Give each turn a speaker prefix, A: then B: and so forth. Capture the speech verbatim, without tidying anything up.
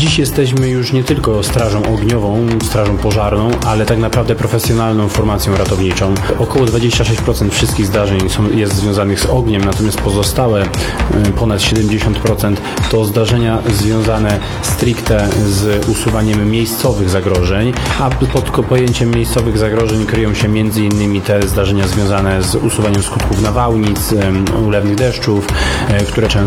A: Dziś jesteśmy już nie tylko strażą ogniową, strażą pożarną, ale tak naprawdę profesjonalną formacją ratowniczą. Około dwadzieścia sześć procent wszystkich zdarzeń są, jest związanych z ogniem, natomiast pozostałe ponad siedemdziesiąt procent to zdarzenia związane stricte z usuwaniem miejscowych zagrożeń, a pod pojęciem miejscowych zagrożeń kryją się między innymi te zdarzenia związane z usuwaniem skutków nawałnic, ulewnych deszczów, które często